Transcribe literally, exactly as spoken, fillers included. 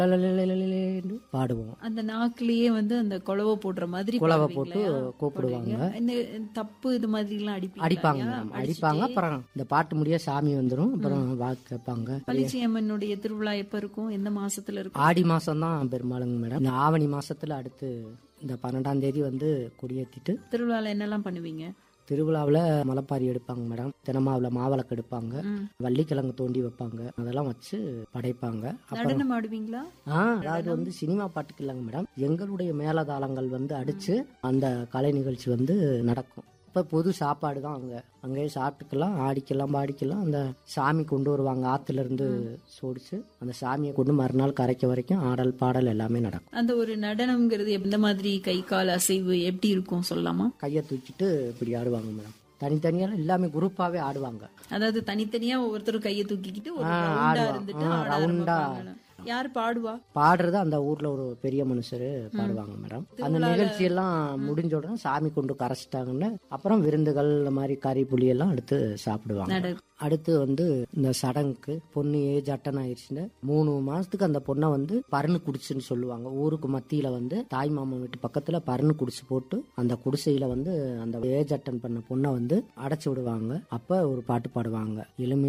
லலலலலலலேன்னு பாடுவோம். அந்த நாக்குலயே வந்து அந்த குலவை போடுற மாதிரி குலவை பாடுவீங்களா? போட்டு கூப்பிடுவாங்க. இந்த தப்பு இது மாதிரி எல்லாம் அடிப்பாங்க அடிப்பீங்க மேடம், அடிப்பாங்க. அப்புறம் இந்த பாட்டு முடிய சாமி வந்துடும். அப்புறம் வாக்கு கேட்பாங்க. பள்ளிச்சியம்மனுடைய திருவிழா எப்ப இருக்கும்? எந்த மாசத்துல இருக்கும்? ஆடி மாசம் தான் பெரும்பாலுங்க மேடம். இந்த ஆவணி மாசத்துல அடுத்து இந்த பன்னெண்டாம் தேதி வந்து கொடியேற்றிட்டு திருவிழால என்னெல்லாம் பண்ணுவீங்க? திருவிழாவில் முளைப்பாரி எடுப்பாங்க மேடம். தினமாவில் மாவிளக்கு எடுப்பாங்க. வள்ளிக்கிழங்கு தோண்டி வைப்பாங்க. அதெல்லாம் வச்சு படைப்பாங்க. அப்புறம் நடனம் ஆடுவீங்களா? ஆ அதாவது வந்து சினிமா பாட்டுக்கு இல்லைங்க மேடம், எங்களுடைய மேலதாளங்கள் வந்து அடிச்சு அந்த கலை நிகழ்ச்சி வந்து நடக்கும். இப்போ பொது சாப்பாடு தான் அங்கே அங்கேயே சாப்பிட்டுக்கலாம், ஆடிக்கலாம், பாடிக்கலாம். அந்த சாமி கொண்டு வருவாங்க ஆத்துல இருந்து சோடிச்சு, அந்த சாமியை கொண்டு மறுநாள் கரைக்க வரைக்கும் ஆடல் பாடல் எல்லாமே நடக்கும். அந்த ஒரு நடனம்ங்கிறது எந்த மாதிரி கை கால் அசைவு எப்படி இருக்கும் சொல்லலாமா? கையை தூக்கிட்டு இப்படி ஆடுவாங்க மேடம். தனித்தனியாக எல்லாமே குரூப்பாவே ஆடுவாங்க. அதாவது தனித்தனியா ஒவ்வொருத்தரும் கையை தூக்கிக்கிட்டு ஒரு ஆ, ரவுண்டா ஆடுவாங்க. இருந்துட்டு ஆ, ஆட ரவுண்டா. ஆரம்பிப்பாங்க. யாரு பாடுவா? பாடுறது அந்த ஊர்ல ஒரு பெரிய மனுஷரு பாடுவாங்க மேடம். அந்த நிகழ்ச்சி எல்லாம் முடிஞ்ச உடனே சாமி கொண்டு கரைச்சிட்டாங்கன்னு அப்புறம் விருந்துகள் இந்த மாதிரி கறி புளி எல்லாம் எடுத்து சாப்பிடுவாங்க. நடக்கும். அடுத்து வந்து இந்த சடங்குக்கு பொண்ணு ஏஜ் அட்டன் ஆயிடுச்சுன்னு மூணு மாசத்துக்கு அந்த பொண்ணை வந்து பருணு குடிச்சுன்னு சொல்லுவாங்க. ஊருக்கு மத்தியில வந்து தாய் மாமன் வீட்டு பக்கத்துல பருணு குடிச்சு போட்டு அந்த குடிசையில வந்து அந்த ஏஜ் அட்டன் பண்ண பொண்ணை வந்து அடைச்சு விடுவாங்க. அப்ப ஒரு பாட்டு பாடுவாங்க. எளிமையா